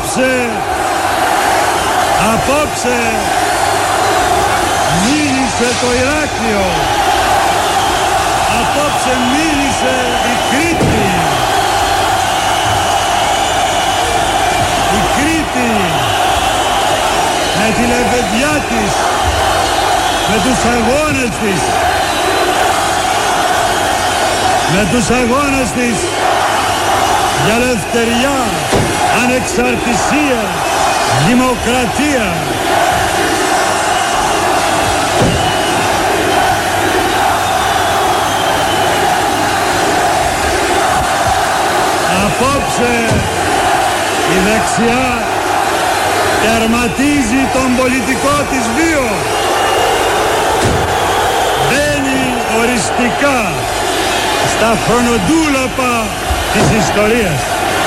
Απόψε μίλησε το Ηράκλειο. Απόψε μίλησε η Κρήτη. Η Κρήτη με τη λεβεδιά της, με τους αγώνες της, με τους αγώνες της για ελευθεριά, ανεξαρτησία, δημοκρατία. Απόψε η δεξιά τερματίζει τον πολιτικό της βίο. Μπαίνει οριστικά στα χρονοτούλαπα της ιστορίας.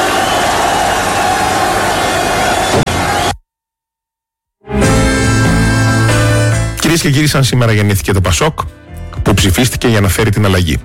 Κυρίες και κύριοι, σαν σήμερα γεννήθηκε το ΠΑΣΟΚ, που ψηφίστηκε για να φέρει την αλλαγή.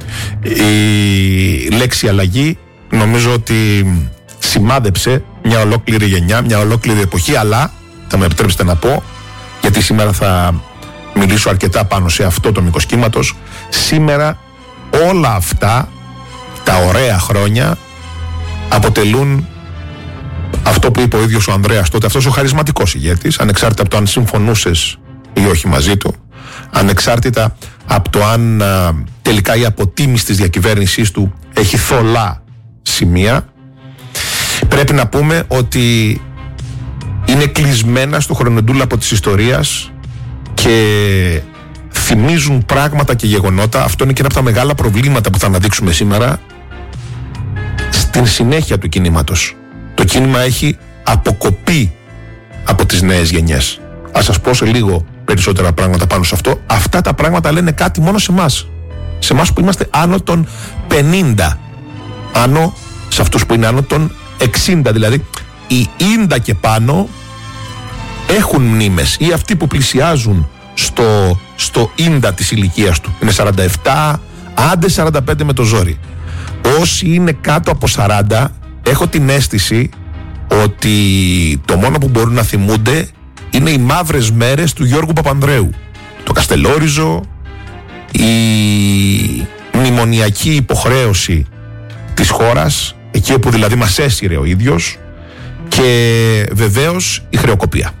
Η λέξη αλλαγή νομίζω ότι σημάδεψε μια ολόκληρη γενιά, μια ολόκληρη εποχή, αλλά θα με επιτρέψετε να πω, γιατί σήμερα θα μιλήσω αρκετά πάνω σε αυτό το μήκος κύματος, σήμερα όλα αυτά τα ωραία χρόνια αποτελούν αυτό που είπε ο ίδιος ο Ανδρέας τότε, αυτός ο χαρισματικός ηγέτης, ανεξάρτητα από το αν συμφωνούσες ή όχι μαζί του, ανεξάρτητα από το αν τελικά η αποτίμηση της διακυβέρνησής του έχει θολά σημεία, πρέπει να πούμε ότι είναι κλεισμένα στο χρονοτούλαπο της ιστορίας και θυμίζουν πράγματα και γεγονότα. Αυτό είναι και ένα από τα μεγάλα προβλήματα που θα αναδείξουμε σήμερα στην συνέχεια του κινήματος. Το κίνημα έχει αποκοπεί από τις νέες γενιές. Ας σας πω σε λίγο περισσότερα πράγματα πάνω σε αυτό. Αυτά τα πράγματα λένε κάτι μόνο σε εμάς. Σε εμάς που είμαστε άνω των 50. Άνω σε αυτούς που είναι άνω των 60. Δηλαδή οι ίντα και πάνω έχουν μνήμες, ή αυτοί που πλησιάζουν στο ίντα της ηλικίας του. Είναι 47, άντε 45 με το ζόρι. Όσοι είναι κάτω από 40, έχω την αίσθηση ότι το μόνο που μπορούν να θυμούνται είναι οι μαύρες μέρες του Γιώργου Παπανδρέου. Το Καστελόριζο, η μνημονιακή υποχρέωση της χώρας, εκεί όπου δηλαδή μας έσυρε ο ίδιος, και βεβαίως η χρεοκοπία.